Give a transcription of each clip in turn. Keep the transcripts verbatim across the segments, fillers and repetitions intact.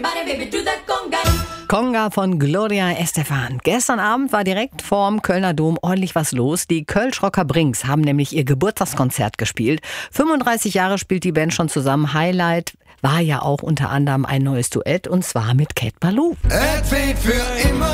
everybody, baby, do that conga. Conga von Gloria Estefan. Gestern Abend war direkt vorm Kölner Dom ordentlich was los. Die Kölsch-Rocker Brinks haben nämlich ihr Geburtstagskonzert gespielt. fünfunddreißig Jahre spielt die Band schon zusammen. Highlight war ja auch unter anderem ein neues Duett, und zwar mit Cat Ballou. Es wird für immer,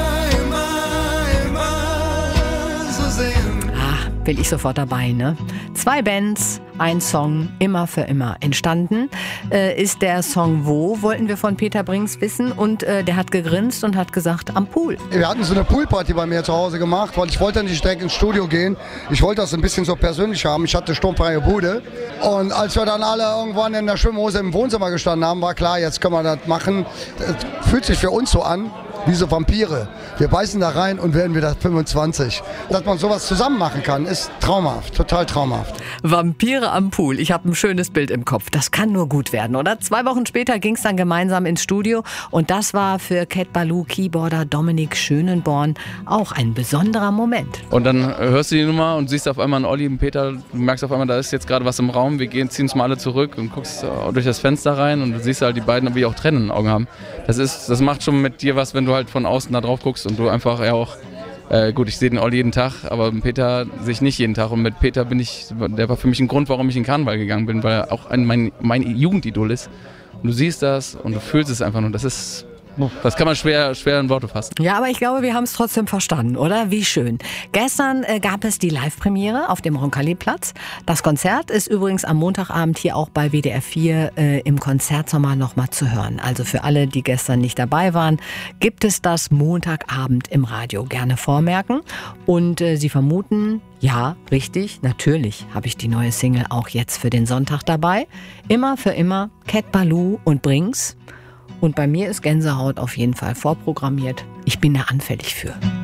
immer, immer so sehen. Ah, bin ich sofort dabei, ne? Zwei Bands, ein Song, immer für immer. Entstanden äh, ist der Song Wo, wollten wir von Peter Brinks wissen. Und äh, der hat gegrinst und hat gesagt, am Pool. Wir hatten so eine Poolparty bei mir zu Hause gemacht, weil ich wollte nicht direkt ins Studio gehen. Ich wollte das ein bisschen so persönlich haben. Ich hatte sturmfreie Bude. Und als wir dann alle irgendwann in der Schwimmhose im Wohnzimmer gestanden haben, war klar, jetzt können wir das machen. Das fühlt sich für uns so an wie so Vampire. Wir beißen da rein und werden wieder fünfundzwanzig. Dass man sowas zusammen machen kann, ist traumhaft, total traumhaft. Vampire am Pool. Ich habe ein schönes Bild im Kopf. Das kann nur gut werden, oder? Zwei Wochen später ging es dann gemeinsam ins Studio. Und das war für Cat Ballou Keyboarder Dominik Schönenborn auch ein besonderer Moment. Und dann hörst du die Nummer und siehst auf einmal einen Olli und Peter. Du merkst auf einmal, da ist jetzt gerade was im Raum. Wir gehen, ziehen uns mal alle zurück und guckst durch das Fenster rein. Und du siehst halt die beiden, wie auch Tränen in den Augen haben. Das, ist, das macht schon mit dir was, wenn du halt von außen da drauf guckst und du einfach ja auch, äh, gut, ich sehe den Olli jeden Tag, aber mit Peter sehe ich nicht jeden Tag. Und mit Peter bin ich, der war für mich ein Grund, warum ich in Karneval gegangen bin, weil er auch ein, mein, mein Jugendidol ist. Und du siehst das und du fühlst es einfach nur. Das ist, das kann man schwer, schwer in Worte fassen. Ja, aber ich glaube, wir haben es trotzdem verstanden, oder? Wie schön. Gestern äh, gab es die Live-Premiere auf dem Roncalli-Platz. Das Konzert ist übrigens am Montagabend hier auch bei W D R vier äh, im Konzertsommer nochmal zu hören. Also für alle, die gestern nicht dabei waren, gibt es das Montagabend im Radio. Gerne vormerken. Und äh, Sie vermuten, ja, richtig, natürlich habe ich die neue Single auch jetzt für den Sonntag dabei. Immer für immer Cat Ballou und Brinks. Und bei mir ist Gänsehaut auf jeden Fall vorprogrammiert. Ich bin da anfällig für.